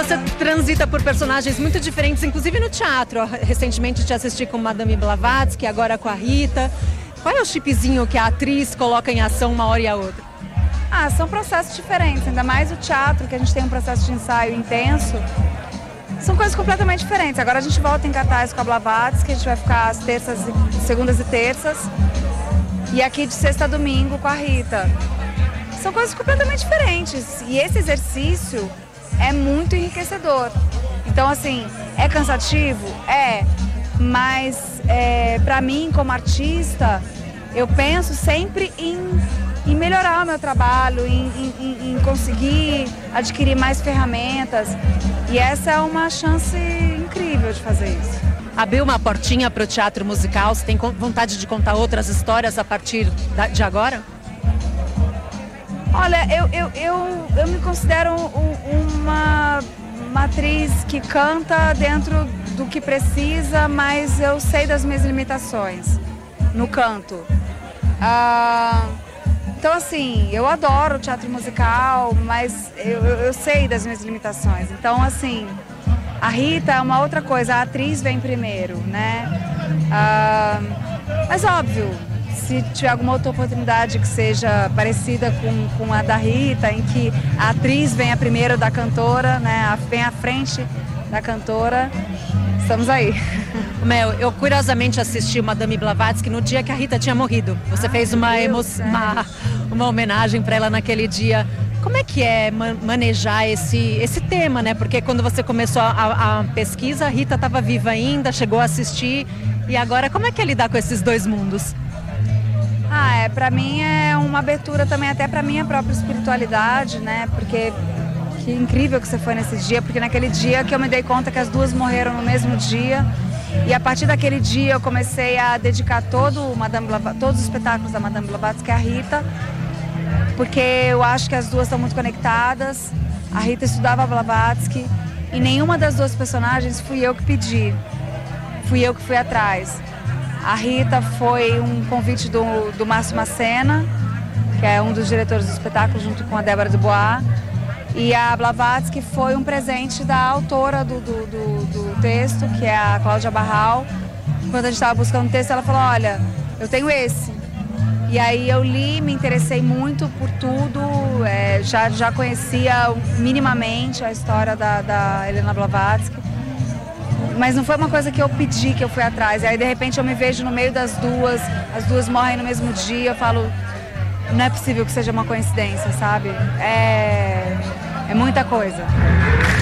Você transita por personagens muito diferentes, inclusive no teatro. Recentemente te assisti com Madame Blavatsky, agora com a Rita. Qual é o chipzinho que a atriz coloca em ação uma hora e a outra? São processos diferentes, ainda mais o teatro, que a gente tem um processo de ensaio intenso. São coisas completamente diferentes. Agora a gente volta em cartaz com a Blavatsky, a gente vai ficar às segundas e terças. E aqui de sexta a domingo com a Rita. São coisas completamente diferentes. E esse exercício é muito enriquecedor. Então, assim, é cansativo? É. Mas, pra mim, como artista, eu penso sempre em melhorar o meu trabalho, em conseguir adquirir mais ferramentas. E essa é uma chance incrível de fazer isso. Abriu uma portinha para o teatro musical? Você tem vontade de contar outras histórias a partir de agora? Olha, eu me considero uma atriz que canta dentro do que precisa, mas eu sei das minhas limitações no canto. Então, assim, eu adoro o teatro musical, mas eu sei das minhas limitações. Então, assim, a Rita é uma outra coisa, a atriz vem primeiro, né? Mas, óbvio, se tiver alguma outra oportunidade que seja parecida com a da Rita, em que a atriz venha primeiro da cantora, né? Vem à frente da cantora, estamos aí. Mel, eu curiosamente assisti Madame Blavatsky no dia que a Rita tinha morrido. Você fez uma homenagem para ela naquele dia. Como é que é manejar esse tema, né? Porque quando você começou a pesquisa, a Rita estava viva ainda, chegou a assistir. E agora, como é que é lidar com esses dois mundos? Para mim é uma abertura também até para minha própria espiritualidade, né? Porque que incrível que você foi nesse dia, porque naquele dia que eu me dei conta que as duas morreram no mesmo dia. E a partir daquele dia eu comecei a dedicar todos os espetáculos da Madame Blavatsky à Rita, porque eu acho que as duas estão muito conectadas. A Rita estudava Blavatsky e nenhuma das duas personagens fui eu que pedi, fui eu que fui atrás. A Rita foi um convite do Márcio Macena, que é um dos diretores do espetáculo, junto com a Débora Dubois. E a Blavatsky foi um presente da autora do texto, que é a Cláudia Barral. Quando a gente estava buscando o texto, ela falou, olha, eu tenho esse. E aí eu li, me interessei muito por tudo, já conhecia minimamente a história da Helena Blavatsky. Mas não foi uma coisa que eu pedi, que eu fui atrás. E aí, de repente, eu me vejo no meio das duas, as duas morrem no mesmo dia, eu falo, não é possível que seja uma coincidência, sabe? É muita coisa.